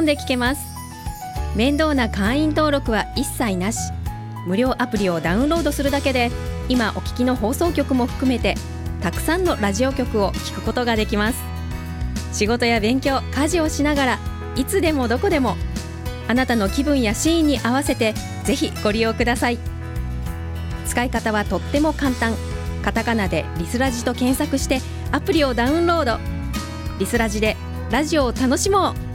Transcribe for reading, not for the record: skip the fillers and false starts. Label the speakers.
Speaker 1: んで聞けます。面倒な会員登録は一切なし。無料アプリをダウンロードするだけで、今お聞きの放送局も含めてたくさんのラジオ局を聞くことができます。仕事や勉強、家事をしながらいつでもどこでも、あなたの気分やシーンに合わせてぜひご利用ください。使い方はとっても簡単。カタカナでリスラジと検索してアプリをダウンロード。リスラジでラジオを楽しもう。